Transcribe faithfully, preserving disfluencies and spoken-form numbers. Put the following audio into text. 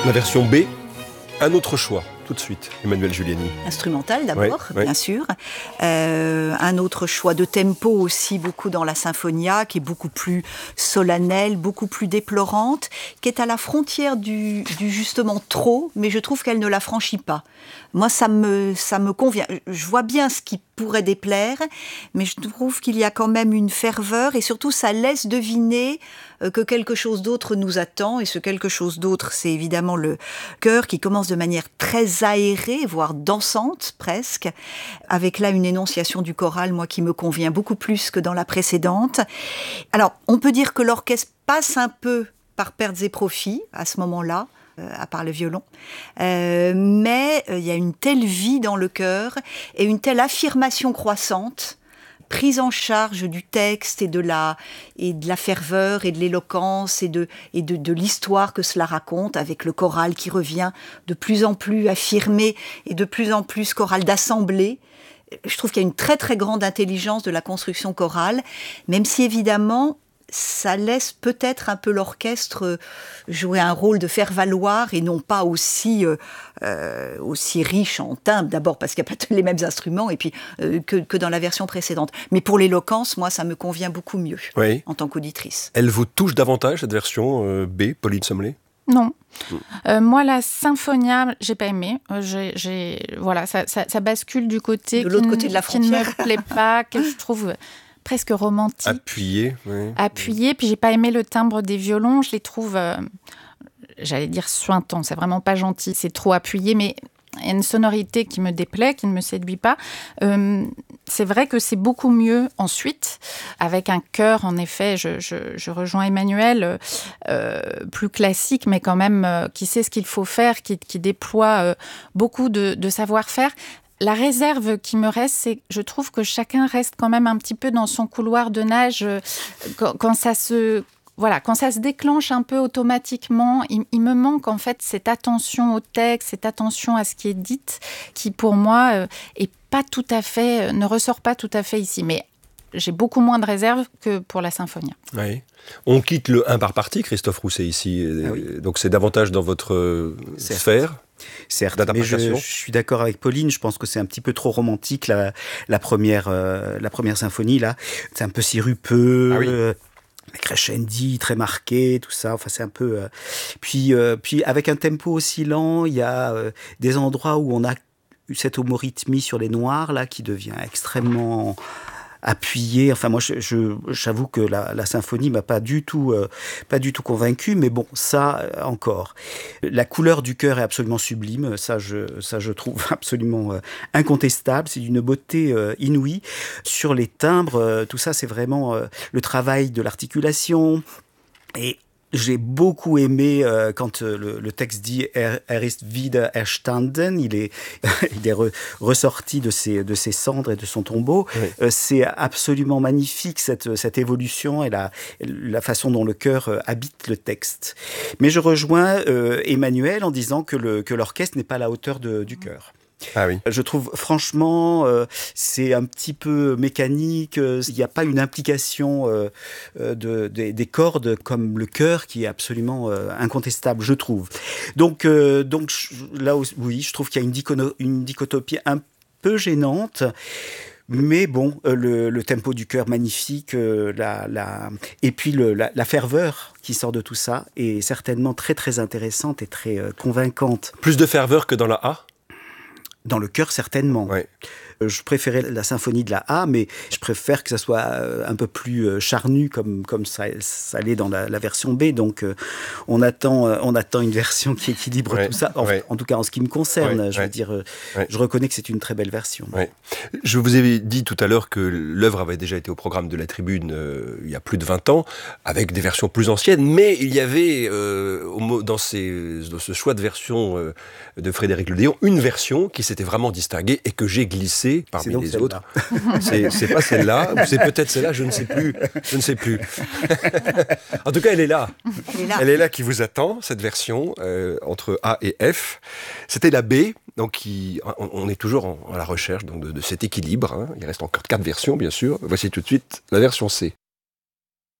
La version B, un autre choix, tout de suite, Emmanuelle Giuliani. Instrumental d'abord, oui, oui. bien sûr. Euh, un autre choix de tempo aussi, beaucoup dans la Sinfonia, qui est beaucoup plus solennelle, beaucoup plus déplorante, qui est à la frontière du, du justement trop, mais je trouve qu'elle ne la franchit pas. Moi, ça me, ça me convient. Je vois bien ce qui pourrait déplaire, mais je trouve qu'il y a quand même une ferveur, et surtout, ça laisse deviner que quelque chose d'autre nous attend, et ce quelque chose d'autre, c'est évidemment le chœur qui commence de manière très aérée, voire dansante presque, avec là une énonciation du choral, moi, qui me convient beaucoup plus que dans la précédente. Alors, on peut dire que l'orchestre passe un peu par pertes et profits à ce moment-là, euh, à part le violon, euh, mais il euh, y a une telle vie dans le chœur et une telle affirmation croissante, prise en charge du texte et de la, et de la ferveur et de l'éloquence et, de, et de, de l'histoire que cela raconte, avec le choral qui revient de plus en plus affirmé et de plus en plus choral d'assemblée. Je trouve qu'il y a une très très grande intelligence de la construction chorale, même si évidemment ça laisse peut-être un peu l'orchestre jouer un rôle de faire-valoir et non pas aussi, euh, euh, aussi riche en timbres, d'abord parce qu'il n'y a pas les mêmes instruments et puis, euh, que, que dans la version précédente. Mais pour l'éloquence, moi, ça me convient beaucoup mieux oui. en tant qu'auditrice. Elle vous touche davantage, cette version euh, B, Pauline Sommelet ? Non. Mmh. Euh, moi, la Sinfonia, j'ai pas aimé. Euh, j'ai, j'ai, voilà, ça, ça, ça bascule du côté de l'autre qui, côté de la frontière. Qui ne me plaît pas, que je trouve presque romantique. Appuyé. Oui. Appuyé. Puis j'ai pas aimé le timbre des violons. Je les trouve, euh, j'allais dire suintants. C'est vraiment pas gentil. C'est trop appuyé, mais il y a une sonorité qui me déplaît, qui ne me séduit pas. Euh, c'est vrai que c'est beaucoup mieux ensuite, avec un chœur, en effet, je, je, je rejoins Emmanuelle, euh, plus classique, mais quand même euh, qui sait ce qu'il faut faire, qui, qui déploie euh, beaucoup de, de savoir-faire. La réserve qui me reste, c'est que je trouve que chacun reste quand même un petit peu dans son couloir de nage euh, quand, quand ça se... Voilà, quand ça se déclenche un peu automatiquement, il, il me manque en fait cette attention au texte, cette attention à ce qui est dit, qui pour moi euh, est pas tout à fait, euh, ne ressort pas tout à fait ici. Mais j'ai beaucoup moins de réserve que pour la Sinfonia. Oui. On quitte le un par partie, Christophe Rousset, ici. Ah oui. Donc c'est davantage dans votre Certes. sphère. Certes, mais je, je suis d'accord avec Pauline, je pense que c'est un petit peu trop romantique, la, la, première, euh, la première symphonie, là. C'est un peu sirupeux. Ah oui. euh, crescendi très marqué, tout ça, enfin c'est un peu euh... puis euh, puis avec un tempo aussi lent, il y a euh, des endroits où on a eu cette homorythmie sur les noirs là qui devient extrêmement appuyé. Enfin moi je, je j'avoue que la, la symphonie m'a pas du tout euh, pas du tout convaincu, mais bon ça euh, encore. La couleur du chœur est absolument sublime, ça je ça je trouve absolument euh, incontestable, c'est d'une beauté euh, inouïe. Sur les timbres, euh, tout ça c'est vraiment euh, le travail de l'articulation. Et j'ai beaucoup aimé euh, quand euh, le, le texte dit er, er ist wieder erstanden, il est, il est re, ressorti de ses, de ses cendres et de son tombeau. Oui. Euh, c'est absolument magnifique cette, cette évolution et la, la façon dont le chœur euh, habite le texte. Mais je rejoins euh, Emmanuelle en disant que, le, que l'orchestre n'est pas à la hauteur de, du chœur. Ah oui. Je trouve franchement euh, c'est un petit peu mécanique, il euh, n'y a pas une implication euh, de, de, des cordes comme le chœur qui est absolument euh, incontestable, je trouve. Donc, euh, donc je, là oui, je trouve qu'il y a une, dicono, une dichotomie un peu gênante. Mais bon, euh, le, le tempo du chœur magnifique, euh, la, la, et puis le, la, la ferveur qui sort de tout ça est certainement très très intéressante et très euh, convaincante. Plus de ferveur que dans la A ? Dans le chœur, certainement. Ouais. Je préférais la symphonie de la A, mais je préfère que ça soit un peu plus charnu comme, comme ça, ça l'est dans la, la version B. Donc, on attend, on attend une version qui équilibre ouais. tout ça. En, ouais. en tout cas, en ce qui me concerne, ouais. je veux ouais. dire, ouais. je reconnais que c'est une très belle version. Ouais. Je vous ai dit tout à l'heure que l'œuvre avait déjà été au programme de la Tribune euh, il y a plus de vingt ans, avec des versions plus anciennes, mais il y avait, euh, dans, ces, dans ce choix de version euh, de Frédéric Ledéon, une version qui s'était vraiment distinguée et que j'ai glissée parmi les celle-là. autres. C'est, c'est pas celle-là, ou c'est peut-être celle-là, je ne sais plus. Je ne sais plus. En tout cas, elle est là. Elle est là, elle est là qui vous attend, cette version, euh, entre A et F. C'était la B, donc qui, on, on est toujours en, à la recherche donc, de, de cet équilibre. Hein. Il reste encore quatre versions, bien sûr. Voici tout de suite la version C.